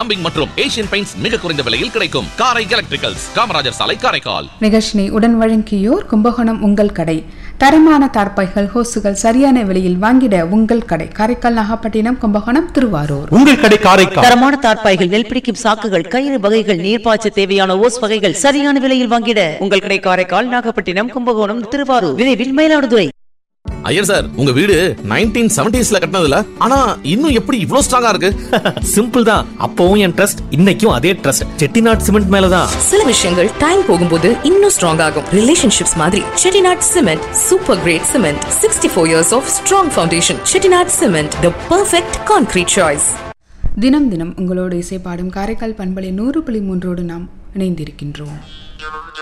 Plumbing மற்றும் Asian paints மிக குறைந்த விலையில் கிடைக்கும். காரை எலக்ட்ரிக்கல்ஸ், காமராஜர் சாலை, காரைக்கால். நிகழ்ச்சியை உடன் வழங்கியோர் கும்பகோணம் உங்கள் கடை. தரமான தார்பாய்கள், ஹோசுகள் சரியான விலையில் வாங்கிட உங்கள் கடை. காரைக்கால், நாகப்பட்டினம், கும்பகோணம், திருவாரூர். உங்கள் கடை காரைக்கால். தரமான தார்பாய்கள், நெல் பிடிக்கும் சாக்குகள், கயிறு வகைகள், நீர்ப்பாய்ச்ச தேவையான ஓஸ் வகைகள் சரியான விலையில் வாங்கிட உங்கள் கடை காரைக்கால், நாகப்பட்டினம், கும்பகோணம், திருவாரூர். விரைவில் மயிலாடுதுறை. ஐயர் சார், உங்க வீடு 1970s கட்டினதுல, ஆனா இன்னும் எப்படி இவ்ளோ ஸ்ட்ராங்கா இருக்கு? சிம்பிள் தான். அப்பவும் என் ட்ரஸ்ட், இன்னைக்கும் அதே ட்ரஸ்ட். செட்டிநாட் சிமெண்ட் மேலதான். சில விஷயங்கள் டைம் போகும்போது இன்னும் ஸ்ட்ராங் ஆகும். ரிலேஷன்ஷிப்ஸ் மாதிரி Chettinad cement super great cement. 64 years of strong foundation. Chettinad cement, the perfect concrete choice. தினம் தினம் உங்களோடு இசைப்பாடும் காரைக்கால் பண்பலை 100.3 நாம் இணைந்திருக்கின்றோம்.